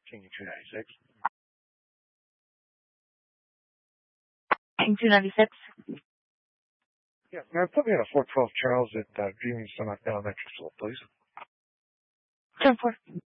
King 296. King 296. Yeah, now put me on a 412 Charles at Dreaming Sun Elementary School, please. Turn 4.